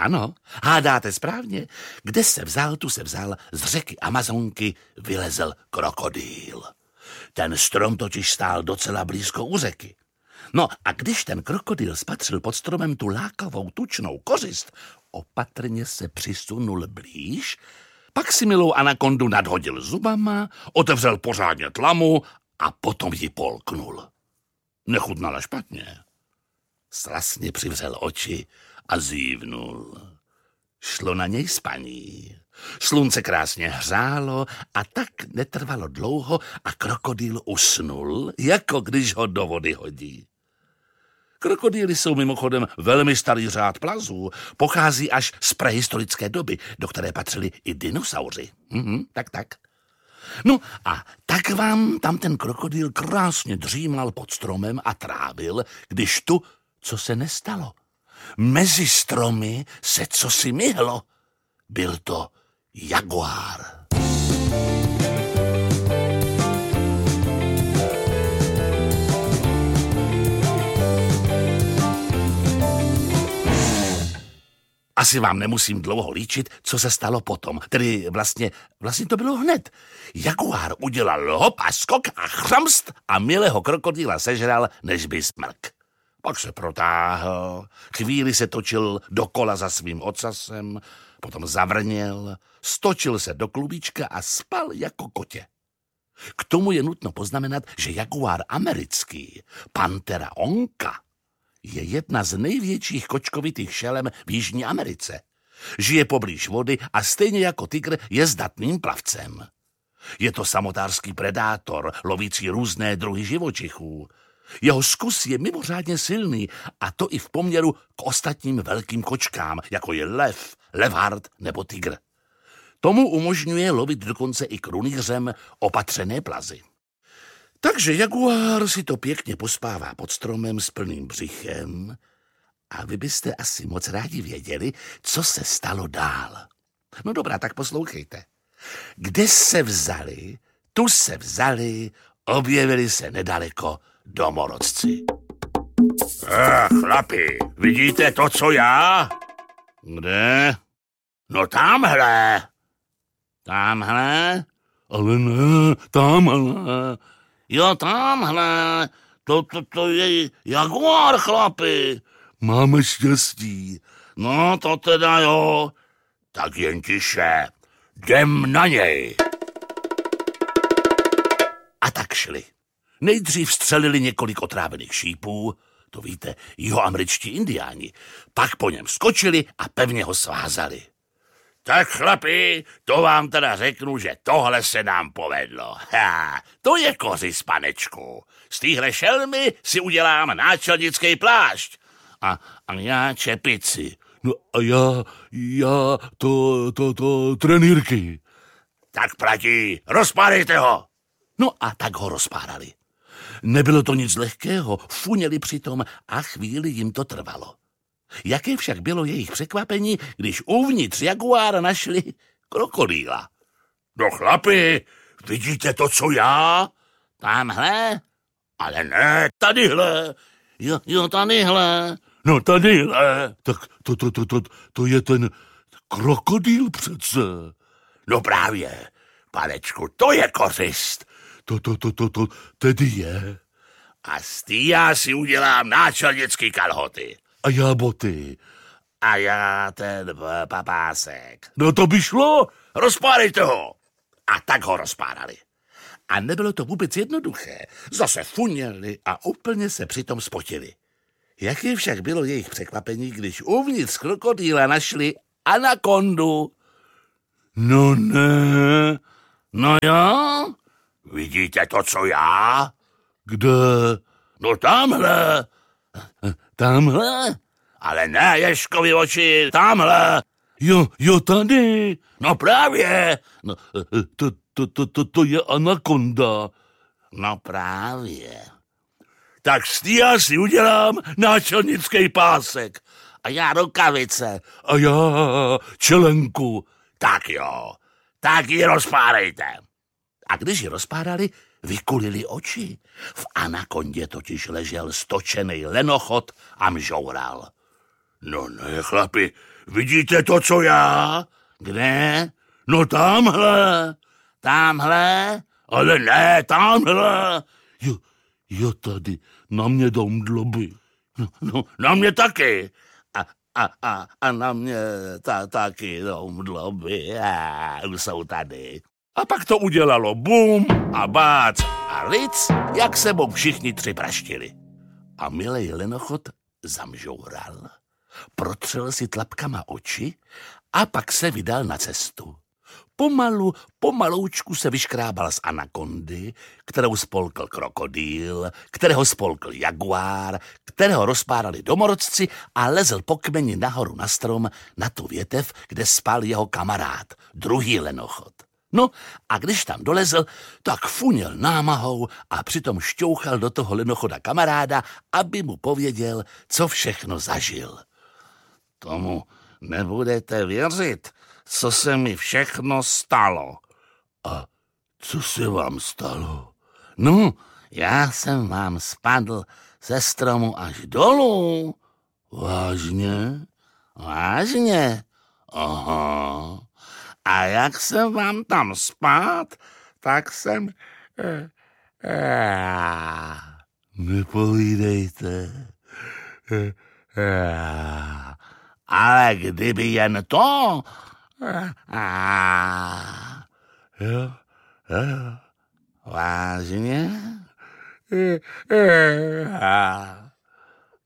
Ano, hádáte správně. Kde se vzal, tu se vzal. Z řeky Amazonky vylezl krokodýl. Ten strom totiž stál docela blízko u řeky. No a když ten krokodýl spatřil pod stromem tu lákavou tučnou kořist, opatrně se přisunul blíž, pak si milou anakondu nadhodil zubama, otevřel pořádně tlamu a potom ji polknul. Nechutnala špatně. Slasně přivřel oči a zívnul. Šlo na něj spaní. Slunce krásně hřálo a tak netrvalo dlouho a krokodýl usnul, jako když ho do vody hodí. Krokodýly jsou mimochodem velmi starý řád plazů, pochází až z prehistorické doby, do které patřili i dinosauři. Tak. No a tak vám tam ten krokodýl krásně dřímal pod stromem a trávil, když tu, co se nestalo. Mezi stromy se cosi myhlo. Byl to jaguár. Asi vám nemusím dlouho líčit, co se stalo potom. Tedy vlastně to bylo hned. Jaguár udělal hop a skok a chramst a milého krokodýla sežral, než by smrk. Pak se protáhl, chvíli se točil dokola za svým ocasem, potom zavrněl, stočil se do klubíčka a spal jako kotě. K tomu je nutno poznamenat, že jaguár americký, Panthera onca, je jedna z největších kočkovitých šelem v Jižní Americe. Žije poblíž vody a stejně jako tygr je zdatným plavcem. Je to samotářský predátor, lovící různé druhy živočichů. Jeho zkus je mimořádně silný, a to i v poměru k ostatním velkým kočkám, jako je lev, levhart nebo tygr. Tomu umožňuje lovit dokonce i krunýřem opatřené plazy. Takže jaguár si to pěkně pospává pod stromem s plným břichem a vy byste asi moc rádi věděli, co se stalo dál. No dobrá, tak poslouchejte. Kde se vzali, tu se vzali, objevili se nedaleko domorodci. Chlapi, vidíte to, co já? Kde? No tamhle. Tamhle? Ale ne, tamhle. Jo, tamhle. To je jaguár, chlapi. Máme štěstí. No, to teda jo. Tak jen tiše. Jdem na něj. A tak šli. Nejdřív střelili několik otrávených šípů, to víte, jihoameričtí indiáni, pak po něm skočili a pevně ho svázali. Tak chlapi, to vám teda řeknu, že tohle se nám povedlo. To je kořist, panečku. Z téhle šelmy si udělám náčelnický plášť. A já čepici. No a já to trenýrky. Tak platí, rozpárejte ho. No a tak ho rozpárali. Nebylo to nic lehkého, funěli přitom a chvíli jim to trvalo. Jaké však bylo jejich překvapení, když uvnitř jaguára našli krokodýla. No chlapi, vidíte to, co já? Tamhle? Ale ne, tadyhle. Jo, tadyhle. No tadyhle. Tak to je ten krokodýl přece. No právě, panečku, to je kořist. To tedy je. A z tý já si udělám náčelnický kalhoty. A já boty. A já ten papásek. No to by šlo. Rozpárejte ho. A tak ho rozpárali. A nebylo to vůbec jednoduché. Zase funěli a úplně se přitom spotili. Jaké však bylo jejich překvapení, když uvnitř krokodýla našli anakondu. No ne. No jo. Vidíte to, co já? Kde? No tamhle. Tamhle? Ale ne, Ježkovi oči, tamhle. Jo, tady. No právě. No, to je anakonda. No právě. Tak z tý já si udělám náčelnický pásek. A já rukavice. A já čelenku. Tak jo, tak ji rozpárejte. A když ji rozpárali, vykulili oči. V anakondě totiž ležel stočený lenochod a mžoural. No ne, chlapi, vidíte to, co já? Kde? No tamhle. Tamhle? Ale ne, tamhle. Jo, tady, na mě dom dloby. No, na mě taky. A na mě taky dom dloby. Jsou tady. A pak to udělalo bum a bác a lic, jak sebou všichni tři praštili. A milej lenochod zamžoural, protřel si tlapkama oči a pak se vydal na cestu. Pomaloučku se vyškrábal z anakondy, kterou spolkl krokodýl, kterého spolkl jaguár, kterého rozpárali domorodci a lezl po kmeni nahoru na strom na tu větev, kde spal jeho kamarád, druhý lenochod. No a když tam dolezl, tak funěl námahou a přitom šťouchal do toho lenochoda kamaráda, aby mu pověděl, co všechno zažil. Tomu nebudete věřit, co se mi všechno stalo. A co se vám stalo? No, já jsem vám spadl ze stromu až dolů. Vážně? Vážně? Aha. A jak jsem vám tam spát, tak jsem... Nepovídejte. Ale kdyby jen to... Jo. Vážně?